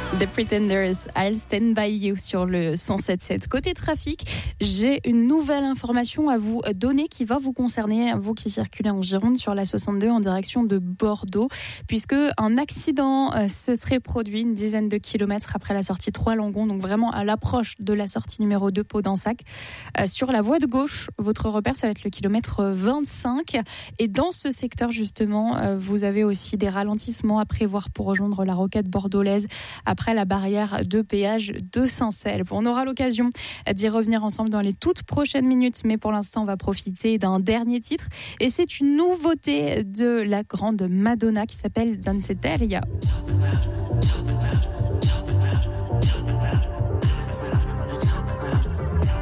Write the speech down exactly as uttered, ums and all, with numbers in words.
The Pretenders, I'll Stand By You sur le cent sept sept. Côté trafic, j'ai une nouvelle information à vous donner qui va vous concerner, vous qui circulez en Gironde sur la soixante-deux en direction de Bordeaux, puisque un accident euh, se serait produit une dizaine de kilomètres après la sortie Trois-Langons, donc vraiment à l'approche de la sortie numéro deux Pau-d'Ensac. Euh, sur la voie de gauche, votre repère, ça va être le kilomètre vingt-cinq. Et dans ce secteur, justement, euh, vous avez aussi des ralentissements à prévoir pour rejoindre la rocade bordelaise après la barrière de péage de Saint-Selve. On aura l'occasion d'y revenir ensemble dans les toutes prochaines minutes, mais pour l'instant, on va profiter d'un dernier titre. Et c'est une nouveauté de la grande Madonna qui s'appelle Danceteria. Talk about, talk about.